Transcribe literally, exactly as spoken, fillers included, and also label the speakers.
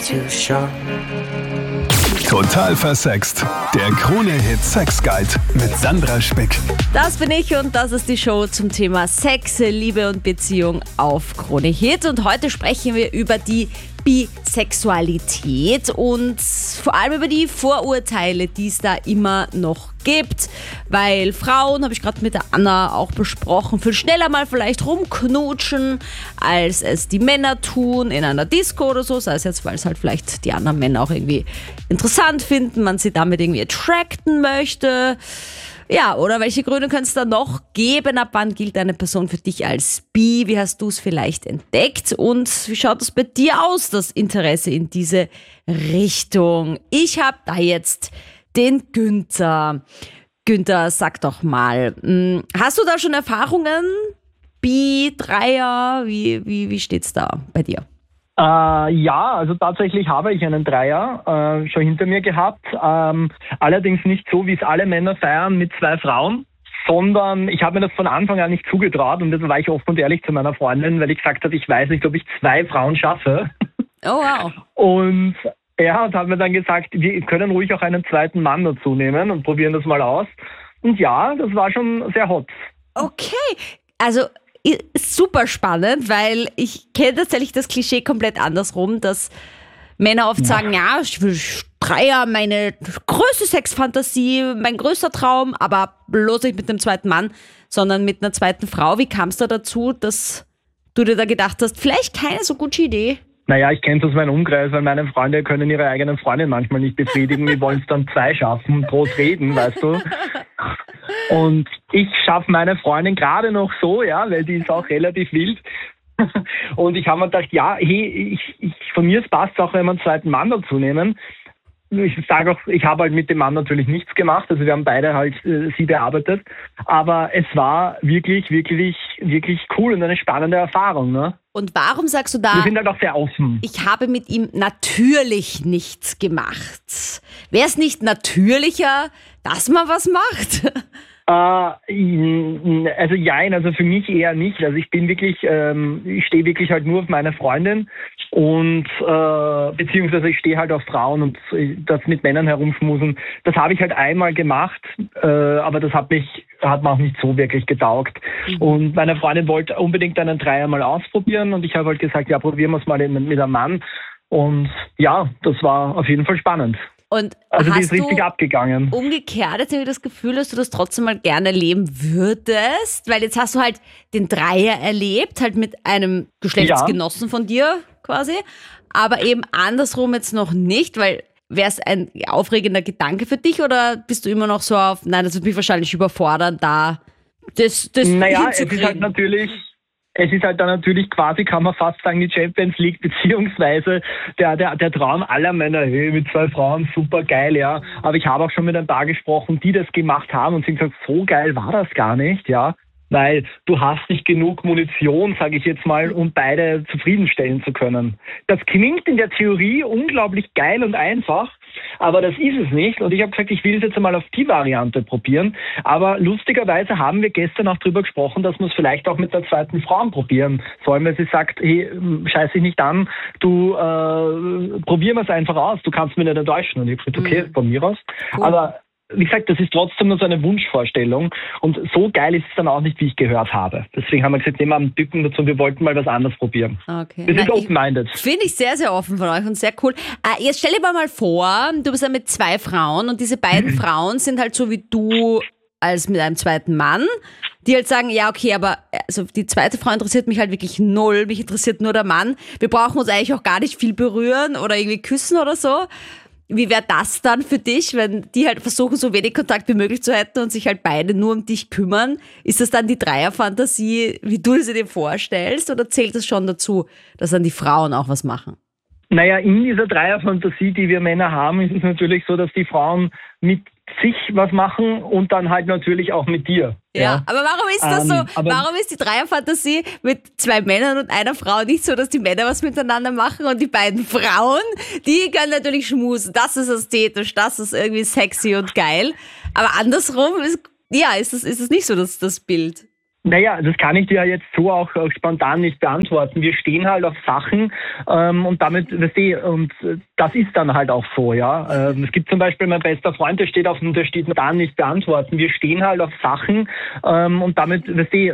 Speaker 1: too short.
Speaker 2: Total versext. Der Krone-Hit Sex Guide mit Sandra Spick.
Speaker 3: Das bin ich und das ist die Show zum Thema Sex, Liebe und Beziehung auf Krone Hit. Und heute sprechen wir über die Bisexualität und vor allem über die Vorurteile, die es da immer noch gibt. Weil Frauen, habe ich gerade mit der Anna auch besprochen, viel schneller mal vielleicht rumknutschen, als es die Männer tun in einer Disco oder so. Sei es jetzt, weil es halt vielleicht die anderen Männer auch irgendwie interessant finden, man sie damit irgendwie attracten möchte. Ja, oder welche Gründe könnte es da noch geben? Ab wann gilt eine Person für dich als bi? Wie hast du es vielleicht entdeckt? Und wie schaut es bei dir aus, das Interesse in diese Richtung? Ich habe da jetzt den Günther. Günther, sag doch mal, hast du da schon Erfahrungen? Bi, Dreier, wie, wie, wie steht's da bei dir?
Speaker 4: Äh, ja, also tatsächlich habe ich einen Dreier äh, schon hinter mir gehabt. Ähm, allerdings nicht so, wie es alle Männer feiern mit zwei Frauen, sondern ich habe mir das von Anfang an nicht zugetraut und das war ich offen und ehrlich zu meiner Freundin, weil ich gesagt habe, ich weiß nicht, ob ich zwei Frauen schaffe.
Speaker 3: Oh wow.
Speaker 4: Und er hat mir dann gesagt, wir können ruhig auch einen zweiten Mann dazu nehmen und probieren das mal aus. Und ja, das war schon sehr hot.
Speaker 3: Okay, also ist super spannend, weil ich kenne tatsächlich das Klischee komplett andersrum, dass Männer oft ja. sagen, ja, ich will Dreier, meine größte Sexfantasie, mein größter Traum, aber bloß nicht mit einem zweiten Mann, sondern mit einer zweiten Frau. Wie kam es da dazu, dass du dir da gedacht hast, vielleicht keine so gute Idee?
Speaker 4: Naja, ich kenne es aus meinem Umkreis, weil meine Freunde können ihre eigenen Freundin manchmal nicht befriedigen. Wir wollen es dann zwei schaffen, pro Reden, weißt du. Und ich schaffe meine Freundin gerade noch so, ja, weil die ist auch relativ wild. Und ich habe mir gedacht, ja, hey, ich, ich, von mir passt es auch, wenn wir einen zweiten Mann dazu nehmen. Ich sage auch, ich habe halt mit dem Mann natürlich nichts gemacht, also wir haben beide halt äh, sie bearbeitet, aber es war wirklich, wirklich, wirklich cool und eine spannende Erfahrung, ne?
Speaker 3: Und warum sagst du da,
Speaker 4: wir sind halt auch sehr offen.
Speaker 3: Ich habe mit ihm natürlich nichts gemacht? Wäre es nicht natürlicher, dass man was macht?
Speaker 4: Äh, also jein, also für mich eher nicht. Also ich bin wirklich, ähm, ich stehe wirklich halt nur auf meine Freundin und äh, beziehungsweise ich stehe halt auf Frauen und das mit Männern herumschmusen, das habe ich halt einmal gemacht, äh, aber das hat mich, hat mir auch nicht so wirklich getaugt. Mhm. Und meine Freundin wollte unbedingt einen Dreier mal ausprobieren und ich habe halt gesagt, ja, probieren wir es mal mit einem Mann. Und ja, das war auf jeden Fall spannend.
Speaker 3: Und
Speaker 4: also
Speaker 3: hast
Speaker 4: die ist richtig
Speaker 3: du
Speaker 4: abgegangen.
Speaker 3: Umgekehrt jetzt irgendwie das Gefühl, dass du das trotzdem mal gerne leben würdest? Weil jetzt hast du halt den Dreier erlebt, halt mit einem Geschlechtsgenossen ja. von dir quasi, aber eben andersrum jetzt noch nicht, weil wäre es ein aufregender Gedanke für dich oder bist du immer noch so auf, nein, das wird mich wahrscheinlich überfordern, da das, das
Speaker 4: naja, es ist halt natürlich... Es ist halt dann natürlich quasi, kann man fast sagen, die Champions League, beziehungsweise der, der, der Traum aller Männer, hey, mit zwei Frauen, super geil, ja. Aber ich habe auch schon mit ein paar gesprochen, die das gemacht haben und sie haben gesagt, so geil war das gar nicht, ja. Weil du hast nicht genug Munition, sage ich jetzt mal, um beide zufriedenstellen zu können. Das klingt in der Theorie unglaublich geil und einfach, aber das ist es nicht. Und ich habe gesagt, ich will es jetzt einmal auf die Variante probieren. Aber lustigerweise haben wir gestern auch darüber gesprochen, dass wir es vielleicht auch mit der zweiten Frau probieren sollen, weil sie sagt, hey, scheiß dich nicht an, du äh, probieren wir es einfach aus, du kannst mich nicht enttäuschen. Und ich habe gesagt, okay, von mir aus. Cool. Aber wie gesagt, das ist trotzdem nur so eine Wunschvorstellung und so geil ist es dann auch nicht, wie ich gehört habe. Deswegen haben wir gesagt, nehmen wir einen Typen dazu und wir wollten mal was anderes probieren.
Speaker 3: Okay.
Speaker 4: Wir sind open-minded.
Speaker 3: Finde ich sehr, sehr offen von euch und sehr cool. Äh, jetzt stell dir mal vor, du bist ja mit zwei Frauen und diese beiden Frauen sind halt so wie du als mit einem zweiten Mann, die halt sagen, ja okay, aber also die zweite Frau interessiert mich halt wirklich null, mich interessiert nur der Mann. Wir brauchen uns eigentlich auch gar nicht viel berühren oder irgendwie küssen oder so. Wie wäre das dann für dich, wenn die halt versuchen, so wenig Kontakt wie möglich zu hätten und sich halt beide nur um dich kümmern? Ist das dann die Dreierfantasie, wie du sie dir vorstellst, oder zählt es schon dazu, dass dann die Frauen auch was machen?
Speaker 4: Naja, in dieser Dreierfantasie, die wir Männer haben, ist es natürlich so, dass die Frauen mit sich was machen und dann halt natürlich auch mit dir.
Speaker 3: Ja, ja. Aber warum ist das ähm, so? Warum ist die Dreierfantasie mit zwei Männern und einer Frau nicht so, dass die Männer was miteinander machen und die beiden Frauen, die können natürlich schmusen. Das ist ästhetisch, das ist irgendwie sexy und geil. Aber andersrum ist, ja, ist es, ist es nicht so, das, das Bild.
Speaker 4: Naja, das kann ich dir jetzt so auch, auch spontan nicht beantworten. Wir stehen halt auf Sachen ähm, und damit, weißt du, und äh, das ist dann halt auch so, ja. Ähm, es gibt zum Beispiel mein bester Freund, der steht auf dem, der steht dann nicht beantworten. Wir stehen halt auf Sachen ähm, und damit, weißt du,